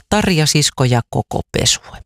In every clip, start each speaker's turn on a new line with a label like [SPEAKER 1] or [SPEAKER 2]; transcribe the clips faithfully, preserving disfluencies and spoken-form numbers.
[SPEAKER 1] Tarja, sisko ja koko pesue.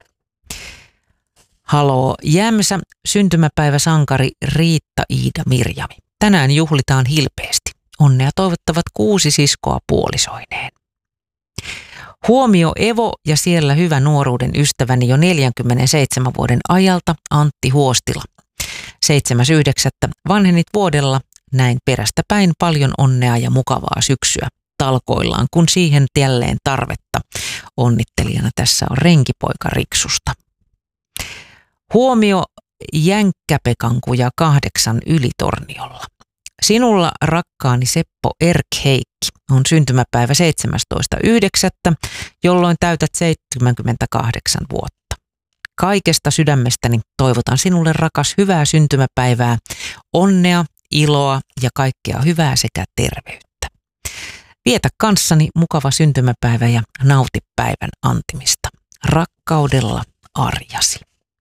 [SPEAKER 1] Haloo Jämsä, syntymäpäiväsankari Riitta Iida Mirjami. Tänään juhlitaan hilpeästi. Onnea toivottavat kuusi siskoa puolisoineen. Huomio Evo ja siellä hyvä nuoruuden ystäväni jo neljänkymmenenseitsemän vuoden ajalta Antti Huostila. seitsemäs yhdeksättä vanhenit vuodella, näin perästä päin paljon onnea ja mukavaa syksyä talkoillaan, kun siihen jälleen tarvetta. Onnittelijana tässä on renkipoika Riksusta. Huomio Jänkkäpekankuja kahdeksan Ylitorniolla. Sinulla rakkaani Seppo Erkheikki on syntymäpäivä seitsemästoista yhdeksättä jolloin täytät seitsemänkymmentäkahdeksan vuotta. Kaikesta sydämestäni toivotan sinulle, rakas, hyvää syntymäpäivää, onnea, iloa ja kaikkea hyvää sekä terveyttä. Vietä kanssani mukava syntymäpäivä ja nauti päivän antimista. Rakkaudella, Arjasi.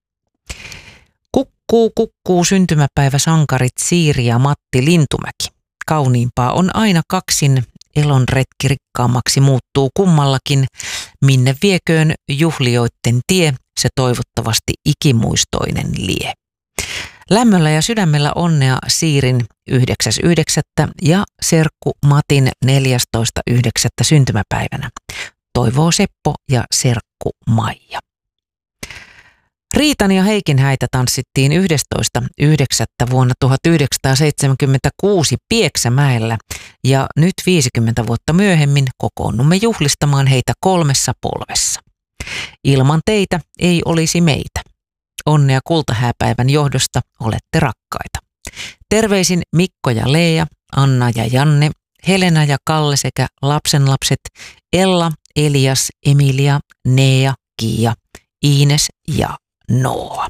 [SPEAKER 1] Kukkuu, kukkuu syntymäpäiväsankarit Siiri ja Matti Lintumäki. Kauniimpaa on aina kaksin, elon retki rikkaammaksi muuttuu kummallakin. Minne vieköön juhlioitten tie, se toivottavasti ikimuistoinen lie. Lämmöllä ja sydämellä onnea Siirin yhdeksäs yhdeksättä ja serkku Matin neljästoista yhdeksättä syntymäpäivänä. Toivoo Seppo ja serkku Maija. Riitan ja Heikin häitä tanssittiin yhdestoista yhdeksättä vuonna tuhatyhdeksänsataaseitsemänkymmentäkuusi Pieksämäellä ja nyt viisikymmentä vuotta myöhemmin kokoonnumme juhlistamaan heitä kolmessa polvessa. Ilman teitä ei olisi meitä. Onnea kultahääpäivän johdosta, olette rakkaita. Terveisin Mikko ja Leija, Anna ja Janne, Helena ja Kalle sekä lapsenlapset Ella, Elias, Emilia, Nea, Kiia, Iines ja Noa.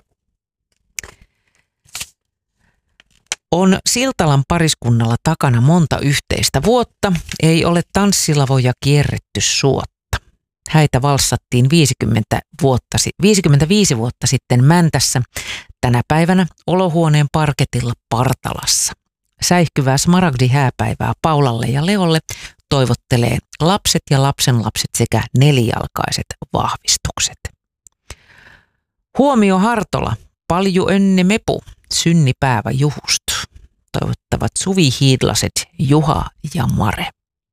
[SPEAKER 1] On Siltalan pariskunnalla takana monta yhteistä vuotta, ei ole tanssilavoja kierretty suotta. Häitä valssattiin viisikymmentä vuotta, viisikymmentäviisi vuotta sitten Mäntässä, tänä päivänä olohuoneen parketilla Partalassa. Säihkyvää smaragdi-hääpäivää Paulalle ja Leolle toivottelee lapset ja lapsenlapset sekä nelijalkaiset vahvistukset. Huomio Hartola, palju önne mepu, synnipäivä juhust. Toivottavat Suvi Hiidlaset, Juha ja Mare.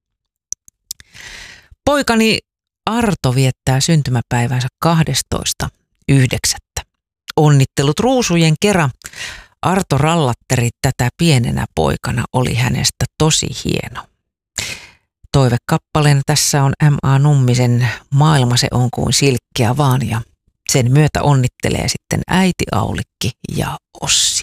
[SPEAKER 1] Poikani Arto viettää syntymäpäivänsä kahdestoista yhdeksättä Onnittelut ruusujen kera. Arto rallatteri tätä pienenä poikana, oli hänestä tosi hieno. Toivekappaleena tässä on M A Nummisen Maailma se on kuin silkkiä vaan, ja sen myötä onnittelee sitten äiti Aulikki ja Ossi.